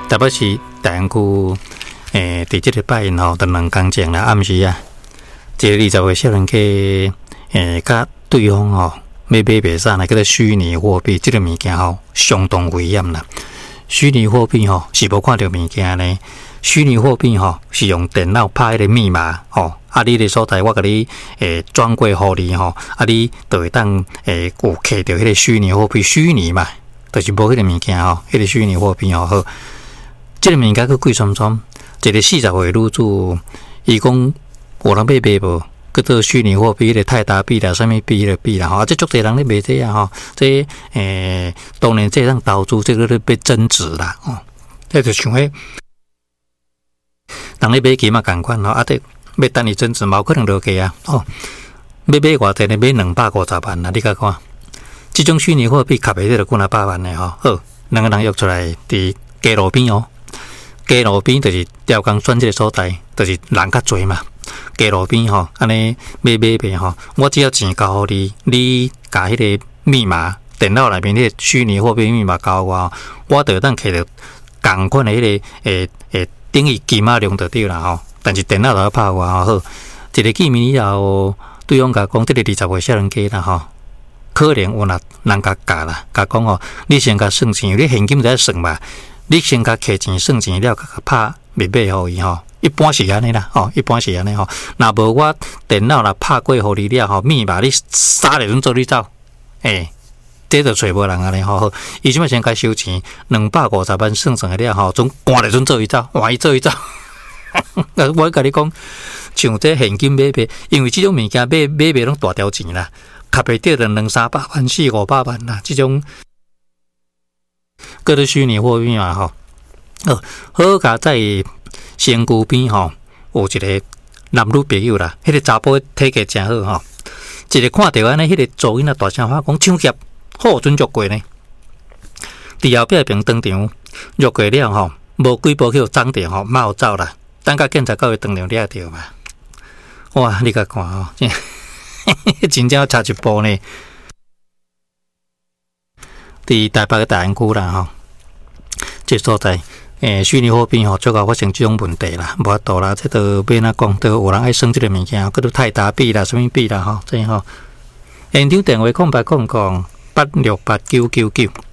特别是大安区，伫即个拜因吼，就2天前啦，暗时啊，一个20岁少年去，甲对方吼，要买卖啥呢？叫做虚拟货币，即个物件吼，相当危险啦。虚拟货币吼是无看到物件呢。虚拟货币吼是用电脑拍迄个密码吼，你的所在我甲你转过互你吼，你就会当有摕到迄个虚拟货币，虚拟嘛，就是无迄个物件吼，迄个虚拟货币吼好。即个物件佫贵酸酸，一个40岁女子，伊讲有人要买无？叫做虚拟货币，迄个泰达币啦，啥物币迄个币啦，吼，即足侪人咧卖这啊，吼，这当然这当投资，这个咧要增值啦，哦，这就像迄人咧买金嘛共款吼，得要等伊增值，嘛有可能落去啊，哦，要买偌济呢？买250万啦，你甲看，即种虚拟货币卡袂得就几啊百万的吼，好，2个人约出来伫街路边哦。街路边就是雕工选这个所在，就是人较侪嘛。街路边吼，安尼买卖吼，我只要钱交互你，你甲迄个密码电脑内面迄个虚拟货币密码交我，我就当摕到共款的迄个等于金仔量就对啦吼。但是电脑就要拍我好，一个见面以后，对方甲讲，这个20岁少年家啦吼，可能有人甲教啦，甲讲吼，你先甲算钱，你现金在算嘛。你先甲摕钱算钱了，甲拍密码互伊吼，一般是安尼啦，吼，一般是安尼吼。若无我电脑啦拍过互你了吼，密码你3日钟做你走，这就找无人安尼吼。伊即摆先甲收钱250万算了吼，总赶日钟做伊走，换伊做伊走。我甲你讲，像这现金买卖，因为即种物件买卖拢大条钱啦，卡袂得就200-300万、400-500万啦，即种。叫做虚拟货币嘛吼，好佳在身躯边吼，有一个男女朋友啦，迄个查甫体格真好吼，一个看到安尼，迄个噪音啊大声话讲抢劫，好准约过呢。伫后壁边当场约过了吼，无几步去涨着吼，马上走啦。等甲警察到位当场抓着嘛，哇！你甲看吼，真正差一步呢。伫台北嘅大安区啦吼，这所在虚拟货币吼，最后发生这种问题啦，无法度啦，这都要哪讲，都有人爱算这个物件，叫做泰达币啦，什么币啦吼，这吼。现场电话0800868999。